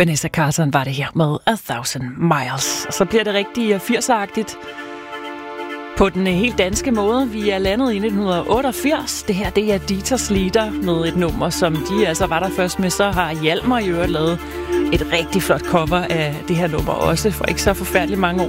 Vanessa Carlton var det her med 1000 Miles. Og så bliver det rigtig 80'er-agtigt på den helt danske måde. Vi er landet i 1988. Det her, det er Dieters Lieder med et nummer, som de altså var der først med. Så har Hjalmar i øvrigt lavet et rigtig flot cover af det her nummer også for ikke så forfærdeligt mange år